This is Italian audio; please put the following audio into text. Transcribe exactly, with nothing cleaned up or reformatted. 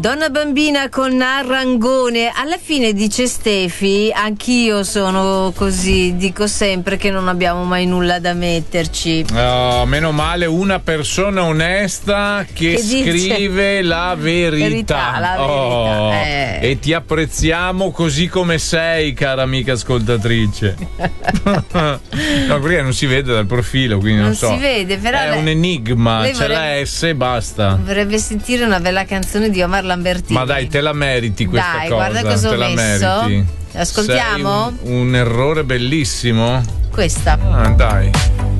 Donna bambina con Arrangone. Alla fine dice Stefi, anch'io sono così, dico sempre che non abbiamo mai nulla da metterci. Oh, meno male una persona onesta che, Che dice scrive la verità, verità, la verità, oh, eh. e ti apprezziamo così come sei, cara amica ascoltatrice. No, perché non si vede dal profilo, quindi non, Non so. si vede, però è lei- un enigma, lei c'è vorrebbe- la S e basta. Vorrebbe sentire una bella canzone di Omar Lambertini. Ma dai, te la meriti questa Dai, cosa. guarda cosa ho te la messo. meriti. Ascoltiamo? Sei un, un errore bellissimo. Questa. Ah, dai.